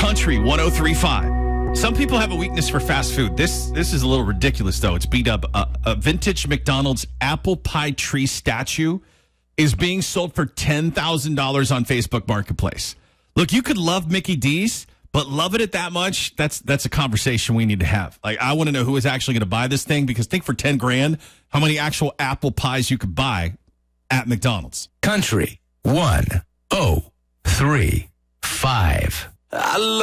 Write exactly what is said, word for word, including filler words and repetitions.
Country one oh three point five. Some people have a weakness for fast food. This this is a little ridiculous, though. It's beat up. Uh, a vintage McDonald's apple pie tree statue is being sold for ten thousand dollars on Facebook Marketplace. Look, you could love Mickey D's, but love it at that much, that's that's a conversation we need to have. Like, I want to know who is actually going to buy this thing, because think for ten grand, how many actual apple pies you could buy at McDonald's. Country one oh three point five. I love